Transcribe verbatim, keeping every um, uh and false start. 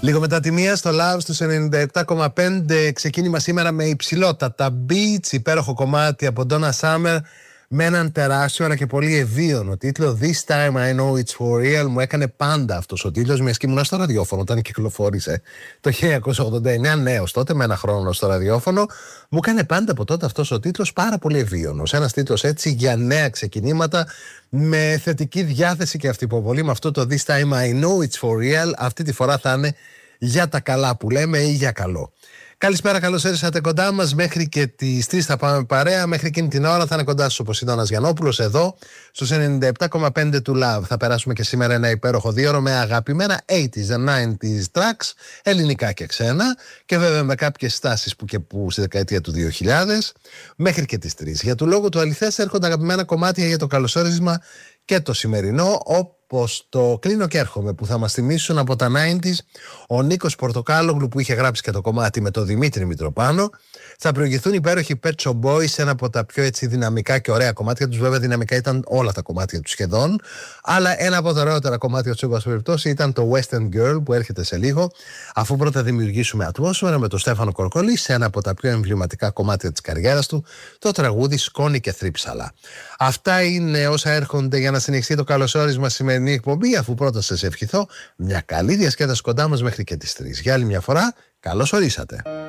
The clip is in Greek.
Λίγο μετά τη μία στο Love στους ενενήντα επτά κόμμα πέντε, ξεκίνημα σήμερα με υψηλότατα beats, υπέροχο κομμάτι από Donna Summer με έναν τεράστιο αλλά και πολύ ευίωνο τίτλο. This time I know it's for real. Μου έκανε πάντα αυτός ο τίτλος, μιας και ήμουν στο ραδιόφωνο όταν κυκλοφόρησε το χίλια εννιακόσια ογδόντα εννέα, νέος τότε με ένα χρόνο στο ραδιόφωνο. Μου έκανε πάντα από τότε αυτός ο τίτλος πάρα πολύ ευίωνος. Ένας τίτλος έτσι για νέα ξεκινήματα, με θετική διάθεση και αυτυποβολή, με αυτό το This time I know it's for real. Αυτή τη φορά θα είναι για τα καλά που λέμε ή για καλό. Καλησπέρα, καλώς ήρθατε κοντά μας. Μέχρι και τις τρεις θα πάμε παρέα. Μέχρι εκείνη την ώρα θα είναι κοντά σας ο Ποσειδώνας Γιαννόπουλος εδώ στους ενενήντα επτά κόμμα πέντε του Love. Θα περάσουμε και σήμερα ένα υπέροχο δίωρο με αγαπημένα ογδόντα and ενενήντα tracks, ελληνικά και ξένα, και βέβαια με κάποιες στάσεις που και που στη δεκαετία του δύο χιλιάδες μέχρι και τις τρεις. Για του λόγου του αληθές έρχονται αγαπημένα κομμάτια για το καλωσόρισμα και το σημερινό, όπως το κλείνω και έρχομαι, που θα μας θυμίσουν από τα ενενήντα ο Νίκος Πορτοκάλογλου που είχε γράψει και το κομμάτι με τον Δημήτρη Μητροπάνο. Θα προηγηθούν υπέροχοι Pet Shop Boys, ένα από τα πιο έτσι δυναμικά και ωραία κομμάτια τους. Βέβαια δυναμικά ήταν όλα τα κομμάτια τους σχεδόν, αλλά ένα από τα ωραιότερα κομμάτια του, όπως περιπτώσει, ήταν το Western Girl που έρχεται σε λίγο, αφού πρώτα δημιουργήσουμε ατμόσφαιρα με τον Στέφανο Κορκολή σε ένα από τα πιο εμβληματικά κομμάτια της καριέρας του, το τραγούδι Σκόνη και Θρύψαλα. Αυτά είναι όσα έρχονται για να συνεχιστεί το καλωσόρισμα σημερινή εκπομπή, αφού πρώτα σας ευχηθώ μια καλή διασκέδαση κοντά μας μέχρι και τις τρεις. Για άλλη μια φορά, καλώς ορίσατε.